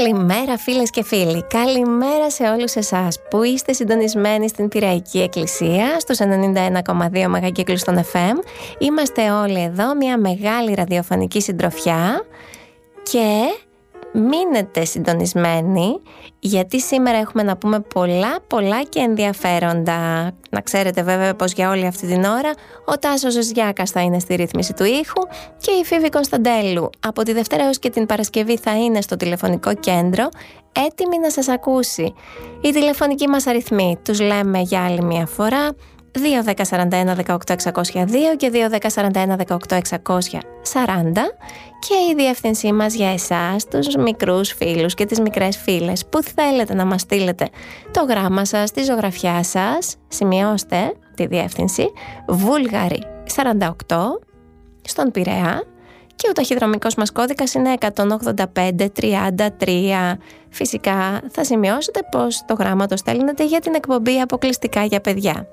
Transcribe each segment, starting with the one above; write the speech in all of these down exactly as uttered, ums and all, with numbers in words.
Καλημέρα φίλες και φίλοι, καλημέρα σε όλους εσάς που είστε συντονισμένοι στην Πειραϊκή Εκκλησία στους ενενήντα ένα κόμμα δύο μεγακύκλους των εφ εμ. Είμαστε όλοι εδώ, μια μεγάλη ραδιοφωνική συντροφιά και μείνετε συντονισμένοι γιατί σήμερα έχουμε να πούμε πολλά πολλά και ενδιαφέροντα. Να ξέρετε βέβαια πως για όλη αυτή την ώρα ο Τάσος Ζιάκας θα είναι στη ρύθμιση του ήχου και η Φίβη Κωνσταντέλου από τη Δευτέρα έως και την Παρασκευή θα είναι στο τηλεφωνικό κέντρο έτοιμη να σας ακούσει. Οι τηλεφωνικοί μας αριθμοί τους λέμε για άλλη μια φορά: δύο ένα μηδέν σαράντα ένα δεκαοκτώ εξακόσια δύο και δύο ένα μηδέν σαράντα ένα δεκαοκτώ εξακόσια σαράντα, και η διεύθυνσή μας για εσάς, τους μικρούς φίλους και τις μικρές φίλες που θέλετε να μας στείλετε το γράμμα σας, τη ζωγραφιά σας. Σημειώστε τη διεύθυνση: Βούλγαρη σαράντα οκτώ στον Πειραιά και ο ταχυδρομικός μας κώδικας είναι εκατόν ογδόντα πέντε τριάντα τρία. Φυσικά θα σημειώσετε πως το γράμμα το στέλνετε για την εκπομπή αποκλειστικά για παιδιά.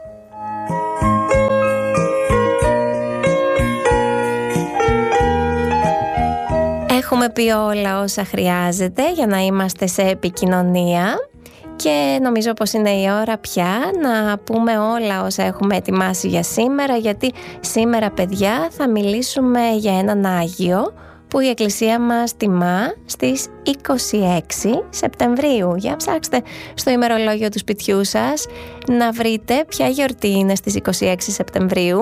Έχουμε πει όλα όσα χρειάζεται για να είμαστε σε επικοινωνία και νομίζω πως είναι η ώρα πια να πούμε όλα όσα έχουμε ετοιμάσει για σήμερα, γιατί σήμερα, παιδιά, θα μιλήσουμε για έναν Άγιο που η Εκκλησία μας τιμά στις είκοσι έξι Σεπτεμβρίου. Για ψάξτε στο ημερολόγιο του σπιτιού σας να βρείτε ποια γιορτή είναι στις είκοσι έξι Σεπτεμβρίου.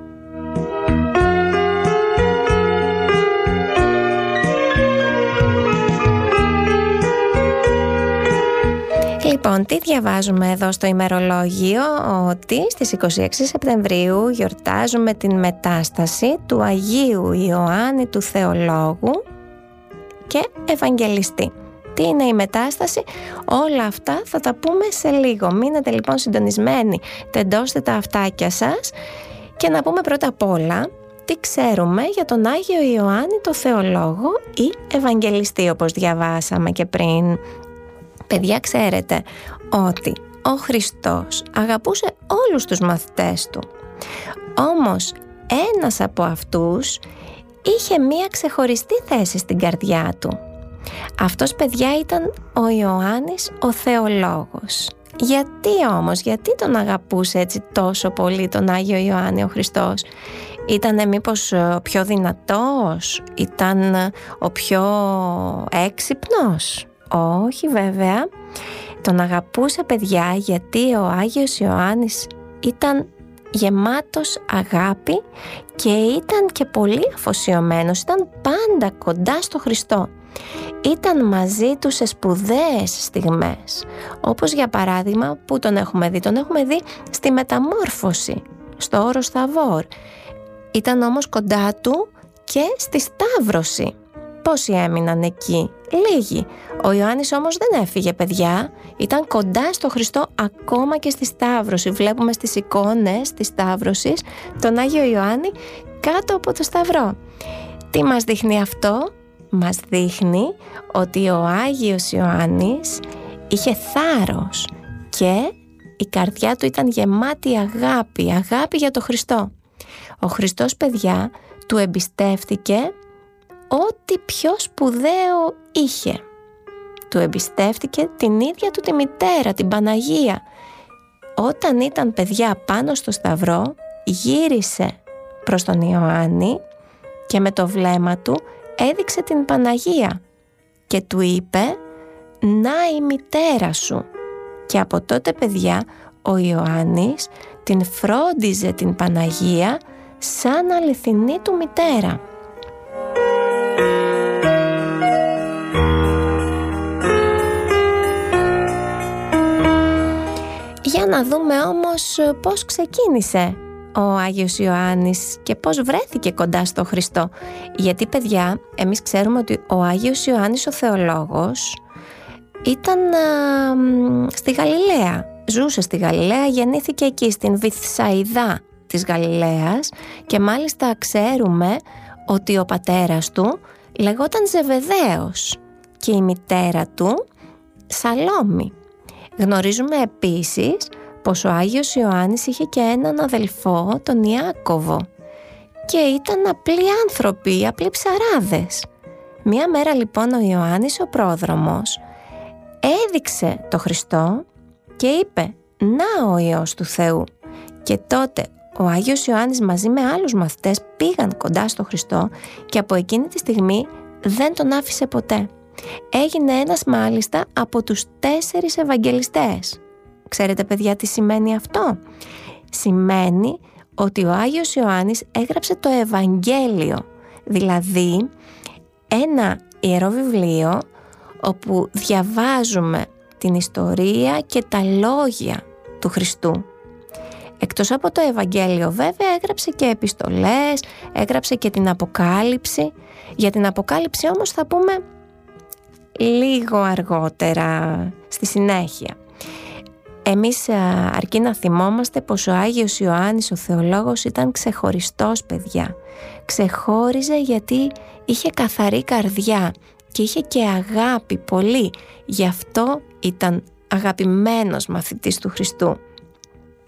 Λοιπόν, τι διαβάζουμε εδώ στο ημερολόγιο? Ότι στις είκοσι έξι Σεπτεμβρίου γιορτάζουμε την Μετάσταση του Αγίου Ιωάννη του Θεολόγου και Ευαγγελιστή. Τι είναι η Μετάσταση? Όλα αυτά θα τα πούμε σε λίγο. Μείνετε λοιπόν συντονισμένοι, τεντώστε τα αυτάκια σας και να πούμε πρώτα απ' όλα τι ξέρουμε για τον Άγιο Ιωάννη το Θεολόγο ή Ευαγγελιστή, όπως διαβάσαμε και πριν. Παιδιά, ξέρετε ότι ο Χριστός αγαπούσε όλους τους μαθητές του. Όμως ένας από αυτούς είχε μία ξεχωριστή θέση στην καρδιά του. Αυτός, παιδιά, ήταν ο Ιωάννης ο Θεολόγος. Γιατί όμως, γιατί τον αγαπούσε έτσι τόσο πολύ τον Άγιο Ιωάννη ο Χριστός? Ήτανε μήπως ο πιο δυνατός? Ήταν ο πιο έξυπνος? Όχι βέβαια. Τον αγαπούσε, παιδιά, γιατί ο Άγιος Ιωάννης ήταν γεμάτος αγάπη και ήταν και πολύ αφοσιωμένος. Ήταν πάντα κοντά στο Χριστό. Ήταν μαζί του σε σπουδαίες στιγμές. Όπως για παράδειγμα, που τον έχουμε δει? Τον έχουμε δει στη Μεταμόρφωση, στο όρος Θαβόρ. Ήταν όμως κοντά του και στη Σταύρωση. Πόσοι έμειναν εκεί? Λίγοι. Ο Ιωάννης όμως δεν έφυγε, παιδιά. Ήταν κοντά στο Χριστό ακόμα και στη Σταύρωση. Βλέπουμε στις εικόνες της Σταύρωσης τον Άγιο Ιωάννη κάτω από το Σταυρό. Τι μας δείχνει αυτό? Μας δείχνει ότι ο Άγιος Ιωάννης είχε θάρρος και η καρδιά του ήταν γεμάτη αγάπη, αγάπη για το Χριστό. Ο Χριστός, παιδιά, του εμπιστεύτηκε ό,τι πιο σπουδαίο είχε. Του εμπιστεύτηκε την ίδια του τη μητέρα, την Παναγία. Όταν ήταν, παιδιά, πάνω στο Σταυρό, γύρισε προς τον Ιωάννη και με το βλέμμα του έδειξε την Παναγία και του είπε: «Να η μητέρα σου». Και από τότε, παιδιά, ο Ιωάννης την φρόντιζε την Παναγία σαν αληθινή του μητέρα. Για να δούμε όμως πώς ξεκίνησε ο Άγιος Ιωάννης και πώς βρέθηκε κοντά στο Χριστό. Γιατί, παιδιά, εμείς ξέρουμε ότι ο Άγιος Ιωάννης ο Θεολόγος ήταν α, στη Γαλιλαία. Ζούσε στη Γαλιλαία, γεννήθηκε εκεί στην Βηθσαϊδά της Γαλιλαίας και μάλιστα ξέρουμε ότι ο πατέρας του λεγόταν Ζεβεδαίος και η μητέρα του Σαλόμη. Γνωρίζουμε επίσης πως ο Άγιος Ιωάννης είχε και έναν αδελφό, τον Ιάκωβο, και ήταν απλοί άνθρωποι, απλοί ψαράδες. Μία μέρα λοιπόν ο Ιωάννης ο πρόδρομος έδειξε το Χριστό και είπε «Να ο Υιός του Θεού». Και τότε ο Άγιος Ιωάννης μαζί με άλλους μαθητές πήγαν κοντά στο Χριστό και από εκείνη τη στιγμή δεν τον άφησε ποτέ. Έγινε ένας μάλιστα από τους τέσσερις Ευαγγελιστές. Ξέρετε παιδιά τι σημαίνει αυτό? Σημαίνει ότι ο Άγιος Ιωάννης έγραψε το Ευαγγέλιο, δηλαδή ένα ιερό βιβλίο όπου διαβάζουμε την ιστορία και τα λόγια του Χριστού. Εκτός από το Ευαγγέλιο βέβαια έγραψε και επιστολές, έγραψε και την Αποκάλυψη. Για την Αποκάλυψη όμως θα πούμε λίγο αργότερα στη συνέχεια. Εμείς αρκεί να θυμόμαστε πως ο Άγιος Ιωάννης ο θεολόγος ήταν ξεχωριστός παιδιά. Ξεχώριζε γιατί είχε καθαρή καρδιά και είχε και αγάπη πολύ. Γι' αυτό ήταν αγαπημένος μαθητής του Χριστού.